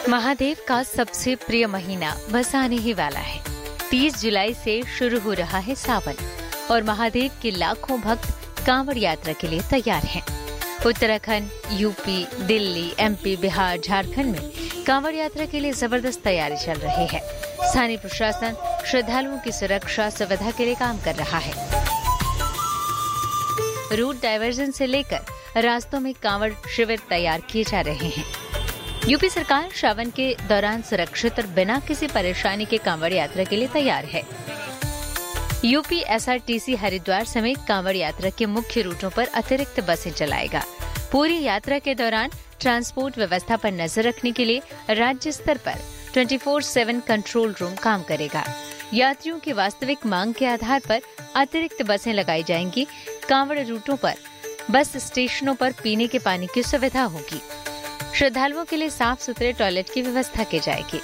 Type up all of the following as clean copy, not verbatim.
महादेव का सबसे प्रिय महीना बस आने ही वाला है। 30 जुलाई से शुरू हो रहा है सावन और महादेव के लाखों भक्त कांवड़ यात्रा के लिए तैयार हैं। उत्तराखंड, यूपी, दिल्ली, एमपी, बिहार, झारखंड में कांवड़ यात्रा के लिए जबरदस्त तैयारी चल रही है। स्थानीय प्रशासन श्रद्धालुओं की सुरक्षा सुविधा के लिए काम कर रहा है। रूट डायवर्जन से लेकर रास्तों में कांवड़ शिविर तैयार किए जा रहे हैं। यूपी सरकार श्रावण के दौरान सुरक्षित और बिना किसी परेशानी के कांवड़ यात्रा के लिए तैयार है। यूपी एसआरटीसी हरिद्वार समेत कांवड़ यात्रा के मुख्य रूटों पर अतिरिक्त बसें चलाएगा। पूरी यात्रा के दौरान ट्रांसपोर्ट व्यवस्था पर नजर रखने के लिए राज्य स्तर पर 24/7 कंट्रोल रूम काम करेगा। यात्रियों की वास्तविक मांग के आधार पर अतिरिक्त बसें लगाई जाएंगी। कांवड़ रूटों पर बस स्टेशनों पर पीने के पानी की सुविधा होगी। श्रद्धालुओं के लिए साफ सुथरे टॉयलेट की व्यवस्था की जाएगी।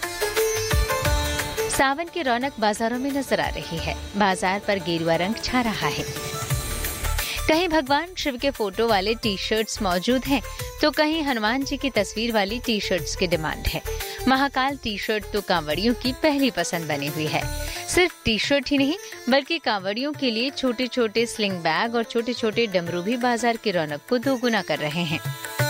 सावन की रौनक बाजारों में नजर आ रही है। बाजार पर गेरुआ रंग छा रहा है। कहीं भगवान शिव के फोटो वाले टी शर्ट्स मौजूद हैं, तो कहीं हनुमान जी की तस्वीर वाली टी शर्ट्स की डिमांड है। महाकाल टी शर्ट तो कांवड़ियों की पहली पसंद बनी हुई है। सिर्फ टी शर्ट ही नहीं, बल्कि कांवड़ियों के लिए छोटे छोटे स्लिंग बैग और छोटे छोटे डमरू भी बाजार की रौनक को दोगुना कर रहे हैं।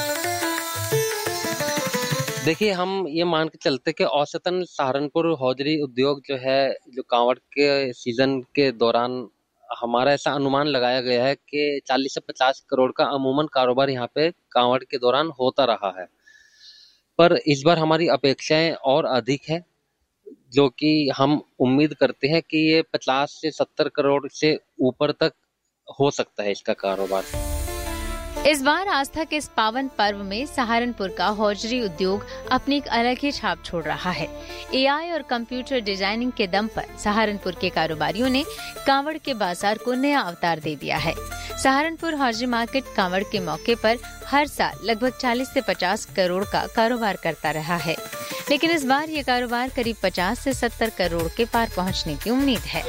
देखिए, हम ये मान के चलते कि औसतन सहारनपुर हौजरी उद्योग जो है, जो कांवड़ के सीजन के दौरान हमारा ऐसा अनुमान लगाया गया है कि 40 से 50 करोड़ का अमूमन कारोबार यहाँ पे कांवड़ के दौरान होता रहा है। पर इस बार हमारी अपेक्षाएं और अधिक है, जो कि हम उम्मीद करते हैं कि ये 50 से 70 करोड़ से ऊपर तक हो सकता है इसका कारोबार। इस बार आस्था के इस पावन पर्व में सहारनपुर का हौजरी उद्योग अपनी एक अलग ही छाप छोड़ रहा है। एआई और कंप्यूटर डिजाइनिंग के दम पर सहारनपुर के कारोबारियों ने कांवड़ के बाजार को नया अवतार दे दिया है। सहारनपुर हौजरी मार्केट कांवड़ के मौके पर हर साल लगभग 40 से 50 करोड़ का कारोबार करता रहा है, लेकिन इस बार ये कारोबार करीब 50 से 70 करोड़ के पार पहुँचने की उम्मीद है।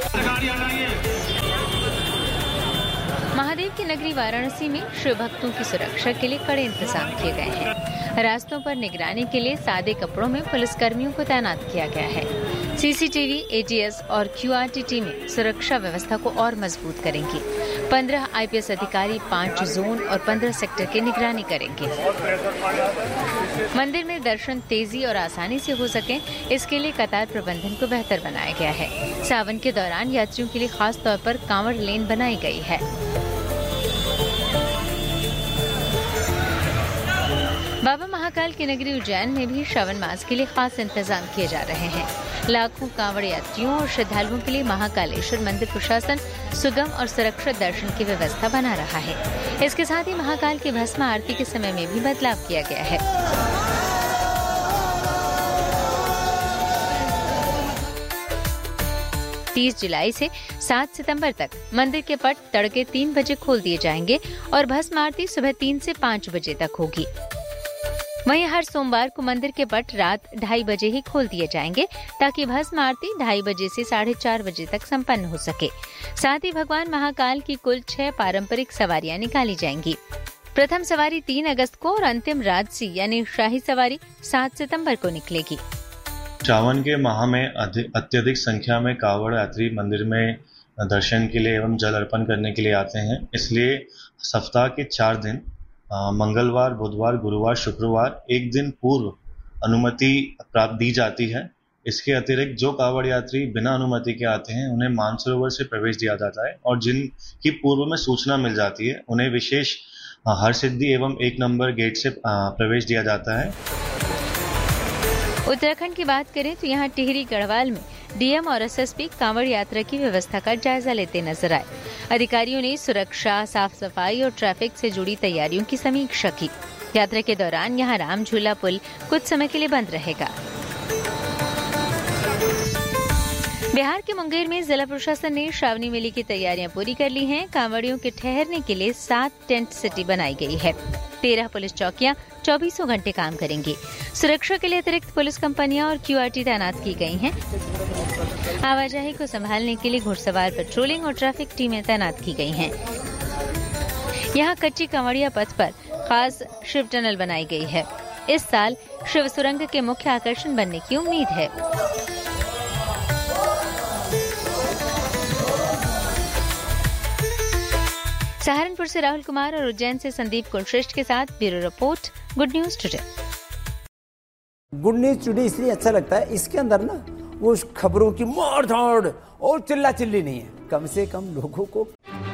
महादेव की नगरी वाराणसी में शिव भक्तों की सुरक्षा के लिए कड़े इंतजाम किए गए हैं। रास्तों पर निगरानी के लिए सादे कपड़ों में पुलिसकर्मियों को तैनात किया गया है। सीसीटीवी, एटीएस और क्यूआरटी टीमें सुरक्षा व्यवस्था को और मजबूत करेंगी। 15 आईपीएस अधिकारी 5 जोन और 15 सेक्टर की निगरानी करेंगे। मंदिर में दर्शन तेजी और आसानी से हो सके, इसके लिए कतार प्रबंधन को बेहतर बनाया गया है। सावन के दौरान यात्रियों के लिए खास तौर पर कांवड़ लेन बनाई गई है। बाबा महाकाल की नगरी उज्जैन में भी श्रावण मास के लिए खास इंतजाम किए जा रहे हैं। लाखों कांवड़ यात्रियों और श्रद्धालुओं के लिए महाकालेश्वर मंदिर प्रशासन सुगम और सुरक्षित दर्शन की व्यवस्था बना रहा है। इसके साथ ही महाकाल की भस्म आरती के समय में भी बदलाव किया गया है। 30 जुलाई से 7 सितंबर तक मंदिर के पट तड़के 3 बजे खोल दिए जाएंगे और भस्म आरती सुबह 3 से 5 बजे तक होगी। वहीं हर सोमवार को मंदिर के पट रात 2:30 बजे ही खोल दिए जाएंगे, ताकि भस्म आरती 2:30 बजे से 4:30 बजे तक संपन्न हो सके। साथ ही भगवान महाकाल की कुल 6 पारंपरिक सवारियां निकाली जाएंगी। प्रथम सवारी 3 अगस्त को और अंतिम राजसी यानी शाही सवारी 7 सितंबर को निकलेगी। श्रावण के माह में अत्यधिक संख्या में कांवड़ यात्री मंदिर में दर्शन के लिए एवं जल अर्पण करने के लिए आते हैं। इसलिए सप्ताह के 4 दिन मंगलवार, बुधवार, गुरुवार, शुक्रवार एक दिन पूर्व अनुमति प्राप्त दी जाती है। इसके अतिरिक्त जो कांवड़ यात्री बिना अनुमति के आते हैं, उन्हें मानसरोवर से प्रवेश दिया जाता है और जिनकी पूर्व में सूचना मिल जाती है, उन्हें विशेष हरसिद्धि एवं 1 नंबर गेट से प्रवेश दिया जाता है। उत्तराखंड की बात करें तो यहाँ टिहरी गढ़वाल में डीएम और एसएसपी कांवड़ यात्रा की व्यवस्था का जायजा लेते नजर आए। अधिकारियों ने सुरक्षा, साफ सफाई और ट्रैफिक से जुड़ी तैयारियों की समीक्षा की। यात्रा के दौरान यहाँ राम झूला पुल कुछ समय के लिए बंद रहेगा। बिहार के मुंगेर में जिला प्रशासन ने श्रावणी मेले की तैयारियां पूरी कर ली हैं। कांवड़ियों के ठहरने के लिए 7 टेंट सिटी बनाई गई है। 13 पुलिस चौकियां 24 घंटे काम करेंगी। सुरक्षा के लिए अतिरिक्त पुलिस कंपनियां और क्यूआरटी तैनात की गई हैं। आवाजाही को संभालने के लिए घुड़सवार पेट्रोलिंग और ट्रैफिक टीमें तैनात की गई हैं। यहाँ कच्ची कांवड़िया पथ पर खास शिव टनल बनाई गई है। इस साल शिव सुरंग के मुख्य आकर्षण बनने की उम्मीद है। सहारनपुर से राहुल कुमार और उज्जैन से संदीप कुलश्रेष्ठ के साथ bureau report, good news today. Good news today इसलिए अच्छा लगता है, इसके अंदर ना वो खबरों की मोड़ दौड़ और चिल्ला चिल्ली नहीं है, कम से कम लोगों को।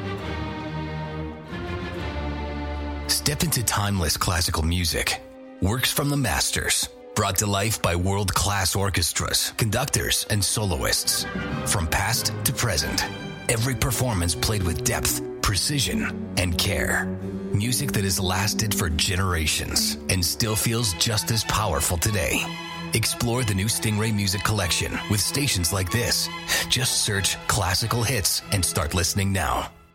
Step into timeless classical music. Works from the masters. Brought to life by world-class orchestras, conductors, and soloists. From past to present. Every performance played with depth, precision, and care. Music that has lasted for generations and still feels just as powerful today. Explore the new Stingray Music Collection with stations like this. Just search classical hits and start listening now.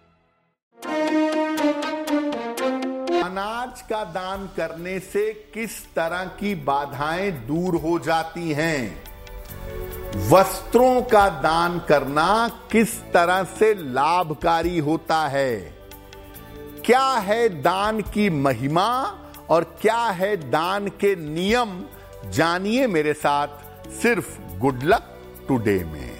अनाज का दान करने से किस तरह की बाधाएं दूर हो जाती हैं? वस्त्रों का दान करना किस तरह से लाभकारी होता है? क्या है दान की महिमा और क्या है दान के नियम? जानिए मेरे साथ सिर्फ गुड लक टुडे में।